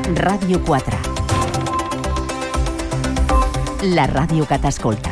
Ràdio 4. La ràdio que t'escolta.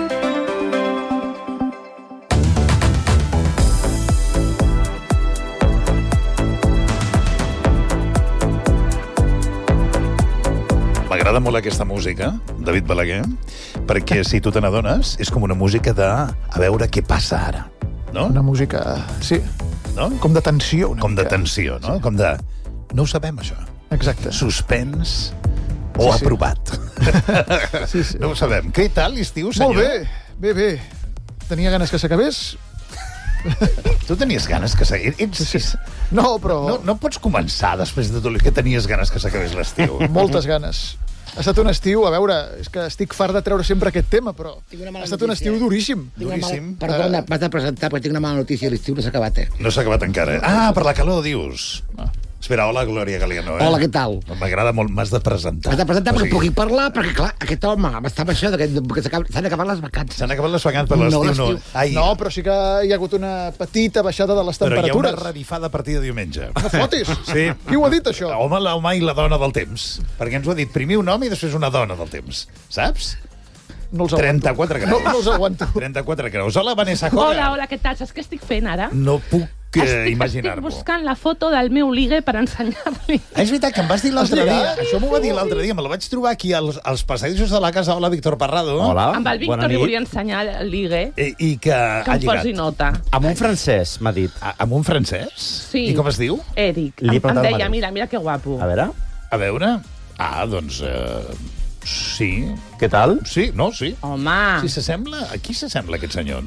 M'agrada molt aquesta música, David Balaguer, perquè si tu te n'adones, és com una música de a veure què passa ara, no? Una música, sí, No? com de tensió. Com de tensió, no? Com de... No ho sabem, això. Exacte. Suspens o Sí. aprovat. Sí, sí. No ho sabem. Què tal l'estiu, senyor? Molt bé, bé. Tenia ganes que s'acabés. Tu tenies ganes que s'acabés? Sí. No, però No pots començar després de tot el que tenies ganes que s'acabés l'estiu. moltes ganes. Ha estat un estiu, a veure, és que estic fart de treure sempre aquest tema, però Tinc una ha mala estat un notícia. estiu duríssim. Duríssim. Perdona, m'has de presentar, perquè tinc una mala notícia. L'estiu no s'ha acabat, No s'ha acabat encara. Ah, per la calor, dius. Espera, hola, Glòria Galiano. Hola, què tal? M'agrada molt, m'has de presentar. M'has de presentar O perquè sigui, pugui parlar, perquè, clar, aquest home m'està amb això, que s'han acabat les vacances. S'han acabat les vacances per l'estiu, no? l'estiu. Ai, No, però sí que hi ha hagut una petita baixada de les però hi ha una temperatures. revifada a partir de diumenge. No fotis? Sí. Qui ho ha dit, això? L'home i la dona del temps. Perquè ens ho ha dit primer un home i després una dona del temps. Saps? No els aguanto. 34 graus. No els aguanto. 34 graus. Hola, Vanessa Hoga. Hola, què tal? Saps què estic fent ara? No puc Estic imaginar-m'ho. buscant la foto del meu ligue per ensenyar-li. És veritat que em vas dir l'altre Has dia. lligat? Això m'ho va dir l'altre dia. Me la vaig trobar aquí als passadissos de la casa. Hola, Víctor Parrado. Hola, Amb el Víctor bona li nit. volia ensenyar el ligue, I que ha que em lligat. posi nota. Amb un francès, m'ha dit. Amb un francès? Sí. I com es diu? Eric. Li he Em preguntat el deia, mateix. mira que guapo. A veure, A veure... Ah, doncs... sí. què tal? Sí, no, sí. Home. Sí, s'assembla... A qui s'assembla aquest senyor?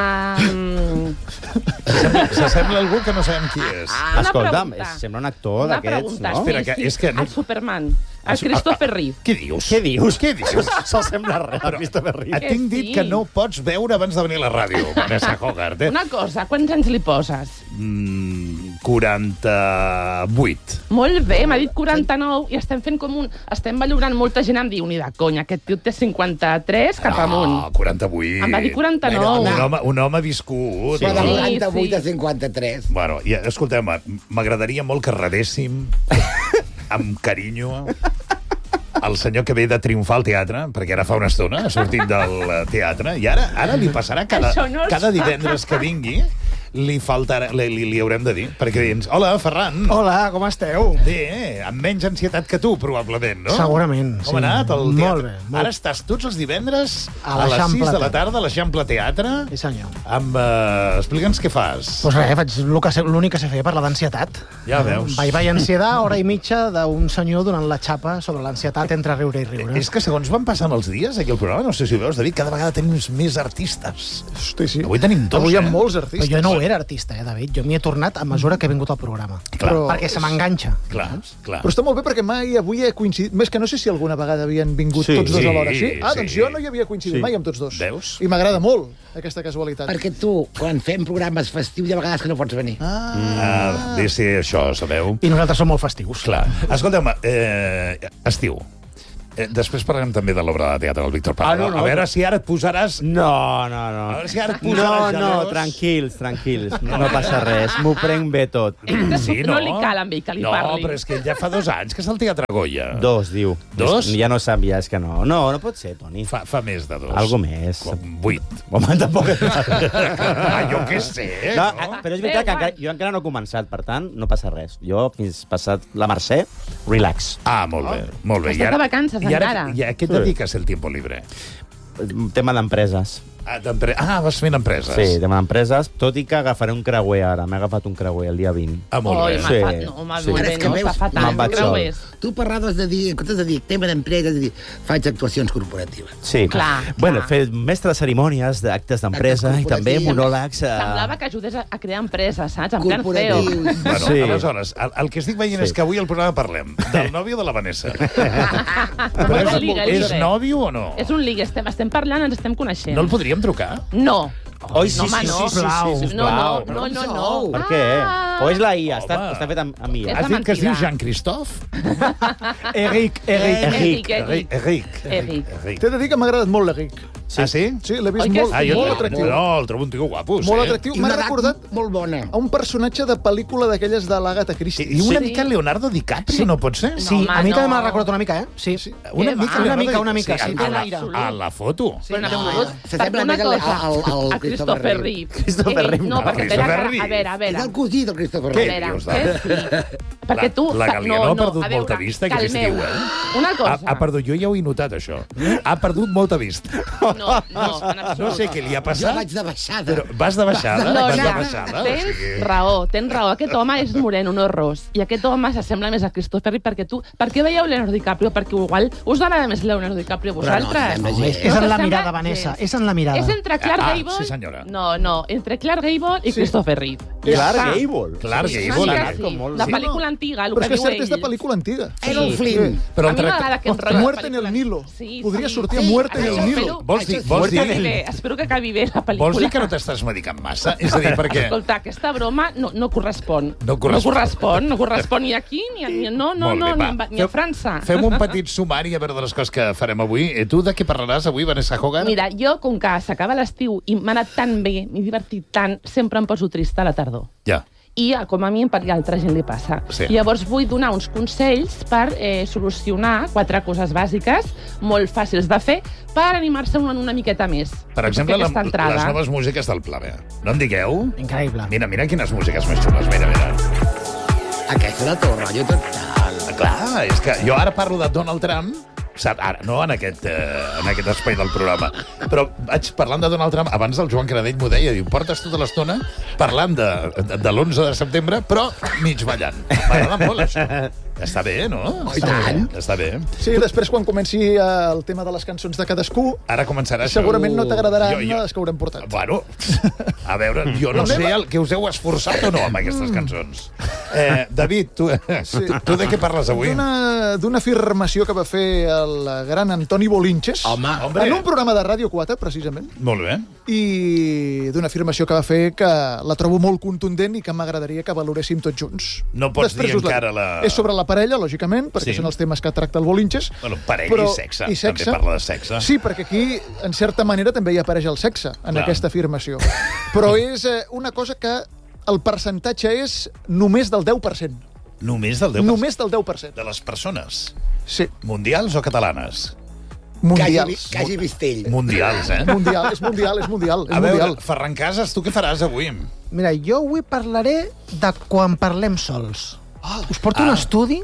S'assembla a algú que no sabem qui és. Una Escolta'm, pregunta. sembla un actor Una d'aquests, pregunta, no? Espera, que és que no- El Superman, el Christopher Reeve. Què dius? Què dius? Què dius? Se'l sembla res, Però Christopher Reeve. et tinc dit sí. que no pots veure abans de venir a la ràdio, Vanessa Hogarth. Una cosa, quants anys li poses? 48. Molt bé, m'ha dit 49 i estem fent com un... Estem valorant molta gent, em diu, ni de conya, aquest tio té 53 cap amunt. No, 48. Em va dir 49. Un home viscut. Però de Sí, 48 a sí. 53. Bueno, i escolteu, m'agradaria molt que redéssim amb carinyo el senyor que ve de triomfar al teatre, perquè ara fa una estona ha sortit del teatre, i ara li passarà Això no és cada divendres que vingui, li haurem de dir, perquè dins, hola, Ferran. Hola, com esteu? Bé, amb menys ansietat que tu, probablement, no? Segurament, Com sí. ha anat el teatre? Molt bé, molt. Ara estàs tots els divendres A a les 6 l'Eixample de la Teatre. tarda a l'Eixample Teatre. Sí, senyor. Amb... Explica'ns què fas. Doncs res, faig l'únic que sé fer, parlar d'ansietat. Ja veus. Vaig ansietat, hora i mitja d'un senyor donant la xapa sobre l'ansietat entre riure i riure. És que segons van passant els dies aquí al programa, no sé si ho veus, David, cada vegada tenim més artistes. Hosti, sí. Avui tenim dos, Avui hi ha eh? molts Però artistes. jo no era artista, David. Jo m'hi he tornat a mesura que he vingut al programa. Clar. Perquè se m'enganxa. Clar, clar. Però està molt bé perquè mai avui he coincidit... Més que no sé si alguna vegada havien vingut Sí. tots dos Sí, alhora. Sí? Ah, sí. doncs jo no hi havia coincidit Sí. mai amb tots dos. Veus? I m'agrada molt aquesta casualitat. Perquè tu, quan fem programes festius, hi ha vegades que no pots venir. Bé, sí, això, sabeu? I nosaltres som molt festius. Clar. Escolta'm, estiu. Després parlem també de l'obra de teatre del Víctor Pardo. no. A veure si ara et posaràs... No. A veure si ara et No, posaràs no, gelós. tranquils. No passa res, m'ho prenc bé tot. No li cal amb ell que li parli. No, però és que ell ja fa 2 anys que és al Teatre Goya. 2, diu. 2? Ja no sap, ja és que no. No pot ser, Toni. Fa més de 2. Algo més. 8. Home, tampoc... Jo què sé, No, no? però és veritat que jo encara no he començat, per tant, no passa res. Jo, fins passat la Mercè, relax. Ah, molt bé, molt bé. Estàs de vacances, encara. I a què et dediques el tiempo libre? Tema d'empreses. Vas fent empreses. Sí, tema d'empreses, tot i que agafaré un creuer ara. M'he agafat un creuer el dia 20. Ah, molt Oi, bé. Sí. Home, Sí. molt Ara bé, és que no veus, està fatal. me'n vaig Creuers. Tu parlaves de dir, en comptes de dir tema d'empresa, de dir, faig actuacions corporatives. Sí. Clar, Bueno, clar. fer mestre de cerimònies, d'actes d'empresa i també corporatius. monòlegs... Semblava que ajudés a crear empreses, saps? En plan CEO. Corporatius. Bueno, Sí. aleshores, el que estic veient Sí. és que avui al programa parlem del nòvio de la Vanessa. Però és, és ligue, és ligue. nòvio o no? És un ligue, estem parlant, ens estem coneixent. No el podríem trucar? No. Oi, sí, No, home, sí, no. sí, sí, sí, No, no, sisplau. no. Per què? O és la IA, Home. està fet amb IA. És Has dit que es diu mentida. Jean-Christophe? Eric. Eric. Eric. Eric. T'he de dir que m'ha agradat molt l'Eric. Ah, sí? Sí, l'he vist Oi que molt, sí? molt atractiu. No, el trobo un tio guapo, sí. Molt atractiu. I M'ha una edat recordat molt bona. a un personatge de pel·lícula d'aquelles de l'Agatha Sí, Christie. I una Sí. mica Leonardo DiCaprio, no pot ser? Sí, home, a mi també no. m'ha recordat una mica, eh? Sí. Una Què mica, va? Leonardo Una mica, DiCaprio. sí, té l'aire. A la foto. Però en No, absolut, s'assembla perquè una més al cosa, a Christopher Reeve. No, perquè Christopher Reeve. a veure. És el cosí del Christopher Què Reeve. dius, Perquè tu... La Galiano ha perdut a veure, molta vista aquest calmeu. estiu, eh? Una cosa. Ha perdut, jo ja ho he notat, això. Ha perdut molta vista. No, en absolut. No sé què li ha Jo passat. vaig de baixada. Però vas de baixada? No, Vas de no, baixada? tens raó. Aquest home és moreno, no és ros. I aquest home s'assembla més a Christopher Reeve perquè tu... Per què veieu Leonardo DiCaprio? Perquè igual us agrada més Leonardo DiCaprio a Però no, vosaltres. sembla No, és gens. en la s'assembla mirada, gens. Vanessa. És en la mirada. És entre Clark Gable... sí, senyora. No, entre Clark Gable i Christopher Reeve. Clark Ja està. Gable. Clark Sí, Gable. sí, eh? sí. com molt- De Sí, pel·lícula antiga, el Però que és que és diu cert que és de ell. pel·lícula antiga. Era el Flynn. Però A mi m'agrada aquest rotllo de Muerte en el pel·lícules. Nilo. Sí, Podria sí. sortir a Sí, Muerte en Això el Nilo. espero- Vols dir, Espero que acabi bé la pel·lícula. vols dir que no t'estàs medicant massa? És a dir, perquè... Escolta, aquesta broma no correspon. No correspon. No correspon ni aquí, ni ni a França. Fem un petit sumari a veure de les coses que farem avui. Tu de què parlaràs avui, Vanessa Hogan? Mira, jo, com que s'acaba l'estiu i m'ha anat tan bé, m'he divertit tant, sempre em poso trista a la tardor. Ja. I, com a mi, a altra gent li passa. Sí. Llavors, vull donar uns consells per solucionar 4 coses bàsiques, molt fàcils de fer, per animar-se una miqueta més. Per exemple, Aquesta entrada. les noves músiques del Pla B. No em digueu? Increïble. Mira quines músiques més xules. Mira. Aquesta és el teu rotllo total. Clar, és que jo ara parlo de Donald Trump, sap, ara, no en aquest espai del programa, però vaig parlant de Donald Trump, abans el Joan Canadell m'ho deia, diu, portes tota l'estona parlant de l'11 de setembre, però mig ballant. M'agrada molt, això. Està bé, no? I tant. Està bé. Sí, després quan comenci el tema de les cançons de cadascú, Ara començarà això. segurament no t'agradaran Jo- les que haurem portat. Bueno, a veure, jo no sé el que us heu esforçat o no amb aquestes cançons. David, tu de què parles avui? D'una afirmació que va fer el gran Antoni Bolinches Home, Hombre. en un programa de Ràdio 4, precisament, Molt bé. i d'una afirmació que va fer que la trobo molt contundent i que m'agradaria que valoréssim tots junts. No pots dir us encara la- És sobre la parella, lògicament, perquè Sí. són els temes que tracta el Bolinches. Bueno, parella i sexe. També parla de sexe. Sí, perquè aquí, en certa manera, també hi apareix el sexe, en Clar. aquesta afirmació. Però és una cosa que el percentatge és només del 10%. Només del 10%? Només del 10%. De les persones. Sí, Mundials o catalanes? mundials. que hagi vist ell. Mundials, eh? Mundial, és mundial. A mundial. veure, Ferran Casas, tu què faràs avui? Mira, jo avui parlaré de quan parlem sols. Us porto un estudi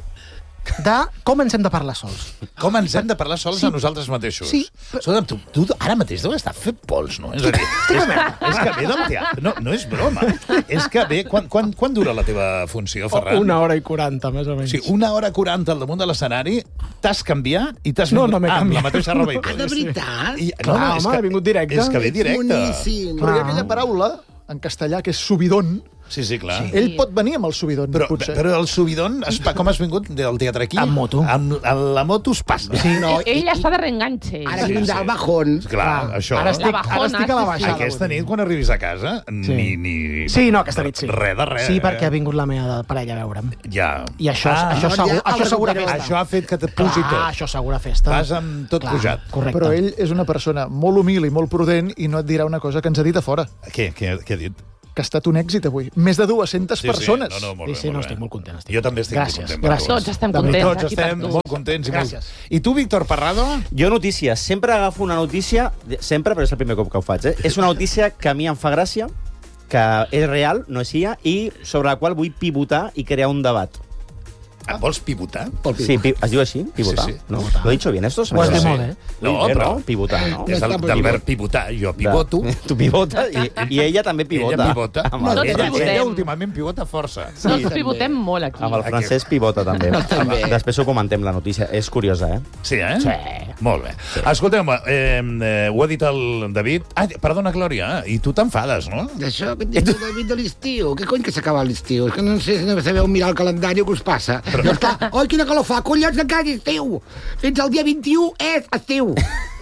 de com ens hem de parlar sols. Com ens hem de parlar sols a nosaltres mateixos? Sí. Escolta'm, tu ara mateix deus estar fent pols, no? És a dir, és que ve del teatre. No és broma. És que ve... Quan dura la teva funció, Ferran? 1 hora i 40, més o menys. Sí, 1 hora 40 al damunt de l'escenari, t'has canviat i t'has No, vingut... no m'he amb la canviat. mateixa roba i Ah, tot. de veritat? I, Clar, és home, he vingut directe. És que ve directe. Boníssim. Però hi ha aquella paraula, en castellà, que és subidón. Sí, clar. Ell pot venir amb el subidón, potser. Però el subidón, com has vingut del teatre aquí? Amb moto. Amb la moto es passa. Sí. No, Ell està de reenganxe. Ara vindrà el bajón. Clar, això. Ara estic, La bajona, ara estic a la sí, sí. baixada. Aquesta nit, quan arribis a casa, ni... Sí, no, aquesta nit sí. Res de res. Sí, perquè ha vingut la meva parella a veure'm. Ja. I això, això, no, segur, ja això el segura recuperarà. festa. Això ha fet que et pugi Clar, tot. això segura festa. Vas amb tot pujat. Correcte. Però ell és una persona molt humil i molt prudent i no et dirà una cosa que ens ha dit a fora, Què ha dit? que ha estat un èxit avui. Més de 200 persones. No, molt bé, Sí, no, molt estic bé. molt content. Jo també estic Gràcies, molt content. per gràcies. tu. Tots estem De veritat. contents Tots aquí per estem tu. molt contents. Gràcies. I tu, Víctor Parrado? Jo notícies. Sempre agafo una notícia, sempre, però és el primer cop que ho faig, És una notícia que a mi em fa gràcia, que és real, no és IA, i sobre la qual vull pivotar i crear un debat. Vols pivotar? Sí, es diu així? Pivotar? Sí, sí. No? ¿Lo he dicho bien esto? Ho has dit Sí. molt bé. No, Muy bien, però... ¿no? Pivotar, no? És del verb pivotar. Jo pivoto. Tu pivota i ella també pivota. Ella pivota. Amb el, Tots pivotem. Ella últimament pivota força. Tots pivotem molt aquí. amb el francès pivota també. També. Després ho comentem, la notícia. És curiosa, Sí, eh? Sí. Molt bé. Escolta'm, ho ha dit el David... Ah, perdona, Glòria, i tu t'enfades, no? D'això que et dic, David, de l'estiu. Què cony que s'acaba l'estiu? És que no sé si no sabeu mirar el calendari o què us passa. Però esclar, oi, quina calor fa, collons, encara és estiu. Fins al dia 21 és estiu.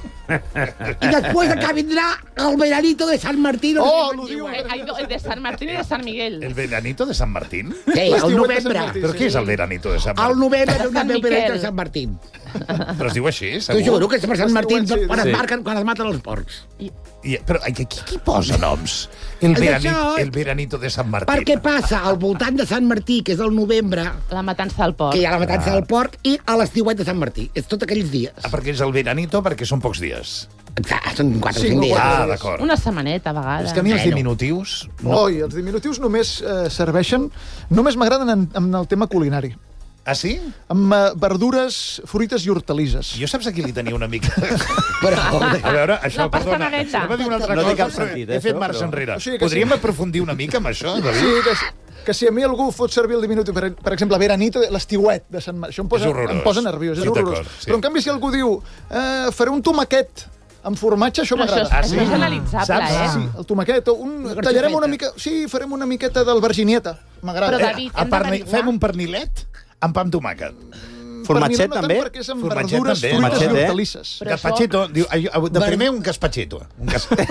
I després acá vindrà el veranito de San Martín. Oh, l'ho diu. El de San Martín i de San Miguel. El veranito de San Martín? Sí, el L'estiuet de Sant novembre. Martí. Però què és el veranito de San Al Martín? novembre és Sant una veranito de Miquel. San Martín. Però es diu així, T'ho segur? juro que és per Sant Martí, Sí, quan sí. es maten els porcs. Però qui posa noms? Això- El veranito de Sant Martí. Perquè passa al voltant de Sant Martí, que és el novembre, La matança del porc. que hi ha la matança del porc, i a l'estiuet de Sant Martí. És tots aquells dies. Perquè és el veranito perquè són pocs dies. Són 4 o 5 dies. D'acord. Una setmaneta, a vegades. És que a mi els Bueno. diminutius... Oi, els diminutius només serveixen... Només m'agraden en el tema culinari. Ah, sí? Amb verdures, fruites i hortalisses. Jo saps a qui li tenia una mica... Però, A veure, això, La pasta perdona, naveta. anava a dir una altra No té cosa, cap però sentit, he fet això, marxa però- enrere. O sigui que Podríem sí. aprofundir una mica amb això, David? Sí, que si a mi algú fot servir el diminutiu, per exemple, veranito, l'estiuet de Sant Martí, això És horrorós. em posa nerviós, és Sí, horrorós. d'acord, sí. Però en canvi si algú diu faré un tomaquet amb formatge, això Però això m'agrada. és analitzable, Saps? eh? Sí, el tomaquet, tallarem una mica... Sí, farem una miqueta del verginieta, m'agrada. Però, David, hem d'analitzar. Fem un pernilet amb pa amb tomàquet. Formatget, Pernil no tant, també? perquè és amb Formatget, verdures, també. fruites i Formatget, hortalisses. Però Gazpachito, diu, de primer un gazpachito. Un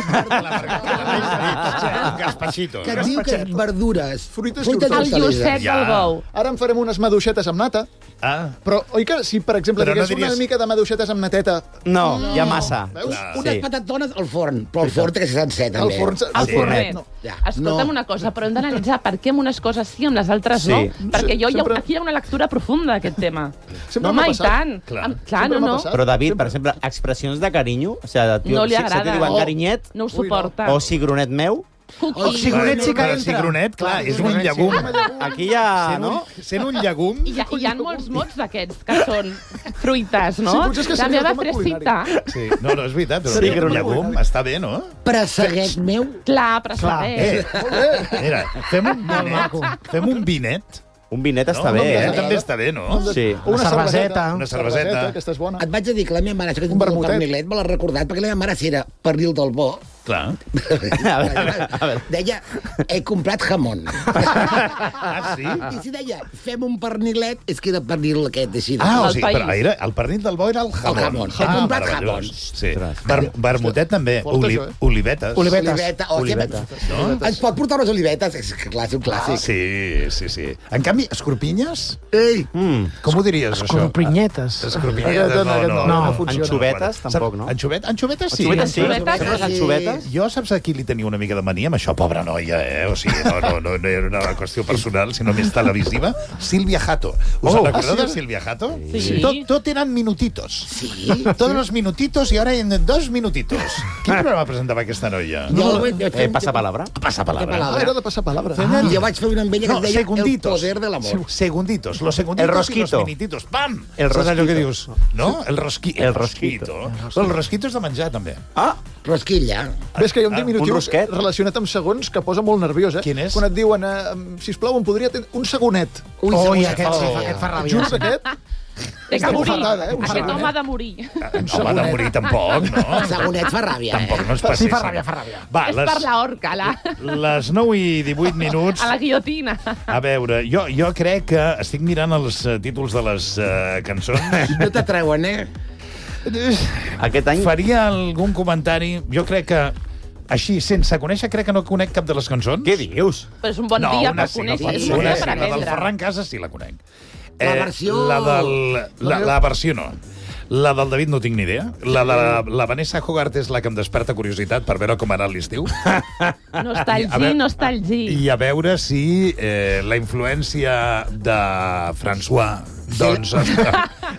gazpachito. que et diu que és verdures, Fruites i El hortalisses. llucet Ja. del bou. Ara en farem unes maduixetes amb nata, Ah, però oi que si, per exemple, Però no digués una diries- mica de maduixetes amb nateta, No, hi ha massa. veus? unes patatones al forn, però el forn té que ser sencer, també. El forn... El Sí. fornet. No. Ja. Escolta'm No. una cosa, però hem d'analitzar per què amb unes coses sí, amb les altres Sí. no. Perquè Sempre- aquí hi ha una lectura profunda d'aquest tema. Sempre No, m'ha home, i passat. tant. Clar. Clar, Sempre no, m'ha no. passat. Però, David, Sempre. per exemple, expressions de carinyo, o sigui, tio, No li se te agrada. diuen Oh. carinyet, No ho suporta. o cigronet meu, Cookie. cigronet sí que Però entra. cigronet, clar, és un cigronet, llegum. aquí hi ha, no? Sent un llegum... Hi ha molts mots d'aquests que són fruites, no? Sí, potser és que La seria meva el tema fresita. Sí, no, és veritat, però Sí, un llegum està bé, no? Presseguet meu, Clar, però està bé. Mira, fem un vinet. Un vinet està no? bé, Això eh? també està bé, no? Sí. O una cerveseta. Una cerveseta. Aquesta és bona. et vaig a dir que la meva mare, això que Un un vermutet. pernilet, me l'ha recordat, perquè la meva mare, si era pernil del bo, Clar. deia, he comprat jamón. Ah, sí? I si deia, fem un pernilet, és que era pernil aquest, així. De... Ah, o Del sigui, país. però el pernil del bo era el jamón. jamón. He comprat meravellós. jamons. Sí. Vermutet també. Forta, això, eh? Olivetes. Oliveta. Oh, Olivetes. No? Ens pot portar unes olivetes? És que clar, és un clàssic. Sí. En canvi, escorpinyes? Ei, Com ho diries, això? Escorpinyetes. Escorpinyetes, No funciona. Anxovetes, tampoc, no? Anxovetes sí. Anxovetes sí. Anxovetes. Sempre les anxovetes. Jo saps a qui li tenia una mica de mania amb això? Pobra noia, eh? O sigui, no era una qüestió personal, sinó més televisiva. Sílvia Jato. Us en recordeu de Sílvia Jato? Sí. Tot eren minutitos. sí. Todos los minutitos y ahora en 2 minutitos. Quin programa presentava aquesta noia? Passa palabra. Passa palabra. Ah, era de passar palabra. I jo vaig fer una amb ella que No, es deia El segunditos. poder de l'amor. Segunditos. Los segunditos El rosquito. y los minutitos. ¡Pam! El Saps allò que rosquito. dius? No? El rosquito. El rosquito. Però el rosquito és de menjar, també. Ah, Rosquilla. Ves que hi ha un diminutiu un rosquet. relacionat amb segons que posa molt nerviós, eh? Quin és? Quan et diuen, sisplau, em podria tenir un segonet. Ui, Ui, segonet. aquest fa ràbia. Juro que aquest... Té que morir. bufetada, eh? Aquest home ha de morir. Home, de morir tampoc, no? Segonet fa ràbia, Tampoc no ens Sí, passéssim. fa ràbia, fa ràbia. Va, És per la orca, les 9 i 18 minuts. a la guillotina. A veure, jo crec que estic mirant els títols de les cançons. No t'atreuen, eh? aquest any... Faria algun comentari. Jo crec que, així, sense conèixer, crec que no conec cap de les cançons. Què dius? Però és un bon dia per sí, conèixer. no, És un una dia sí, per la del aprendre. Ferran Casas sí la conec. La versió- La versió no. La del David no tinc ni idea. La Vanessa Hogarth és la que em desperta curiositat per veure com ha anat l'estiu. Nostalgia. I a veure si la influència de François doncs,